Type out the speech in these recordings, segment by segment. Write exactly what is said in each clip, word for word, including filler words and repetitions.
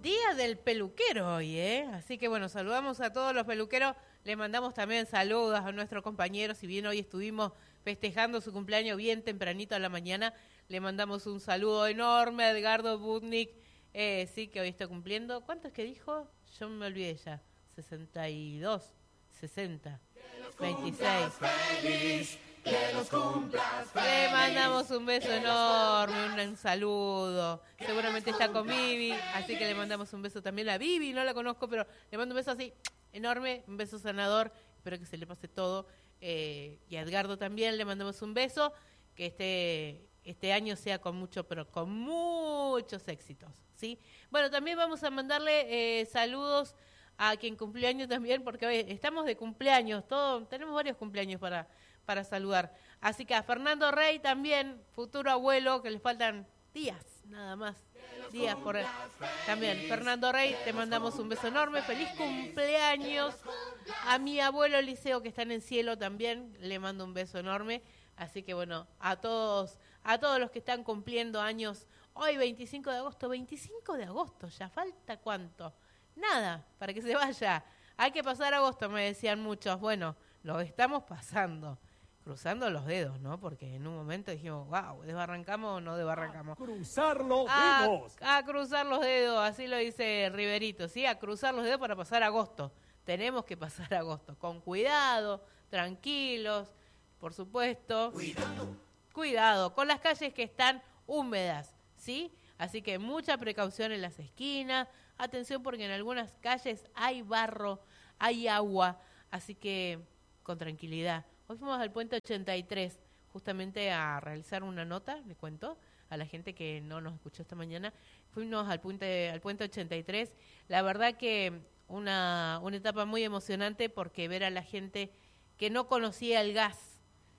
Día del peluquero hoy, ¿eh? Así que bueno, saludamos a todos los peluqueros. Le mandamos también saludos a nuestros compañeros. Si bien hoy estuvimos festejando su cumpleaños bien tempranito a la mañana, le mandamos un saludo enorme a Edgardo Budnik, eh, sí, que hoy está cumpliendo. ¿Cuánto es que dijo? Yo me olvidé ya. sesenta y dos, sesenta, veintiséis. Feliz, que los cumplas feliz. Le mandamos un beso enorme, un, un saludo. Seguramente está con Vivi, así que le mandamos un beso también a Vivi. No la conozco, pero le mando un beso así enorme, un beso sanador. Espero que se le pase todo. Eh, y a Edgardo también le mandamos un beso. Que este, este año sea con mucho, pero con muchos éxitos, ¿sí? Bueno, también vamos a mandarle eh, saludos a quien cumplió años también, porque hoy estamos de cumpleaños, todo, tenemos varios cumpleaños para, para saludar. Así que a Fernando Rey también, futuro abuelo, que le faltan días, nada más, días por él. También, Fernando Rey, te mandamos un beso enorme, feliz cumpleaños. A mi abuelo Eliseo, que está en el cielo también, le mando un beso enorme. Así que bueno, a todos, a todos los que están cumpliendo años, hoy veinticinco de agosto, veinticinco de agosto, ya falta cuánto. Nada, para que se vaya. Hay que pasar agosto, me decían muchos. Bueno, lo estamos pasando, cruzando los dedos, ¿no? Porque en un momento dijimos, wow, ¿desbarrancamos o no desbarrancamos? A cruzar los a, dedos. A cruzar los dedos, así lo dice Riverito, ¿sí? A cruzar los dedos para pasar agosto. Tenemos que pasar agosto, con cuidado, tranquilos, por supuesto. Cuidado. Cuidado, con las calles que están húmedas, ¿sí? Así que mucha precaución en las esquinas. Atención porque en algunas calles hay barro, hay agua, así que con tranquilidad. Hoy fuimos al puente ochenta y tres justamente a realizar una nota, le cuento a la gente que no nos escuchó esta mañana. Fuimos al puente, al puente ochenta y tres. La verdad que una, una etapa muy emocionante porque ver a la gente que no conocía el gas,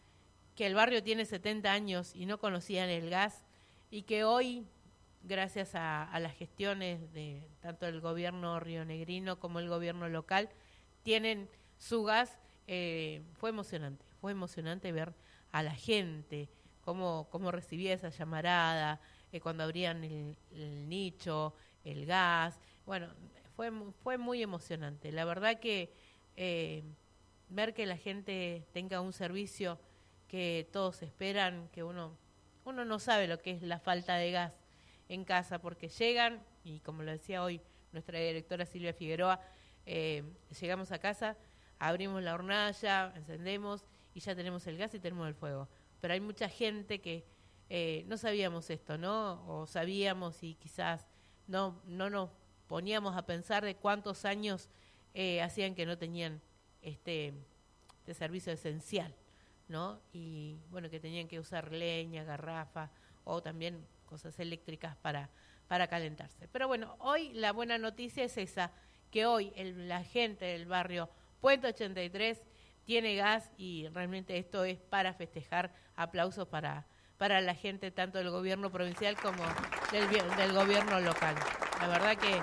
que el barrio tiene setenta años y no conocían el gas y que hoy, gracias a, a las gestiones de tanto el gobierno rionegrino como el gobierno local, tienen su gas. Eh, fue emocionante, fue emocionante ver a la gente, cómo, cómo recibía esa llamarada, eh, cuando abrían el, el nicho, el gas. Bueno, fue, fue muy emocionante. La verdad que eh, ver que la gente tenga un servicio que todos esperan, que uno, uno no sabe lo que es la falta de gas en casa, porque llegan, y como lo decía hoy nuestra directora Silvia Figueroa, eh, llegamos a casa, abrimos la hornalla, encendemos y ya tenemos el gas y tenemos el fuego. Pero hay mucha gente que eh, no sabíamos esto, ¿no? O sabíamos y quizás no, no nos poníamos a pensar de cuántos años eh, hacían que no tenían este, este servicio esencial, ¿no? Y bueno, que tenían que usar leña, garrafa o también cosas eléctricas para, para calentarse. Pero bueno, hoy la buena noticia es esa, que hoy el, la gente del barrio Puente ochenta y tres tiene gas y realmente esto es para festejar. Aplausos para, para la gente tanto del gobierno provincial como del, del gobierno local. La verdad que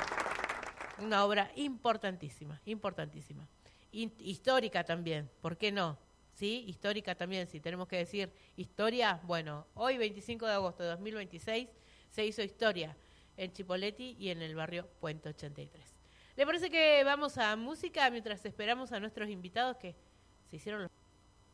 una obra importantísima, importantísima. In, histórica también, ¿por qué no? Sí, histórica también, si tenemos que decir historia, bueno, hoy veinticinco de agosto de dos mil veintiséis se hizo historia en Chipoleti y en el barrio Puente ochenta y tres. ¿Le parece que vamos a música mientras esperamos a nuestros invitados que se hicieron los...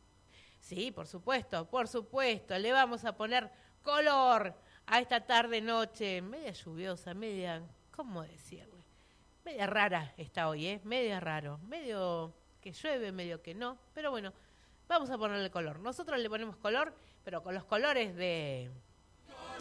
Sí, por supuesto, por supuesto, le vamos a poner color a esta tarde-noche, media lluviosa, media, ¿cómo decirle? Media rara está hoy, ¿eh? Media raro, medio que llueve, medio que no, pero bueno, vamos a ponerle color. Nosotros le ponemos color, pero con los colores de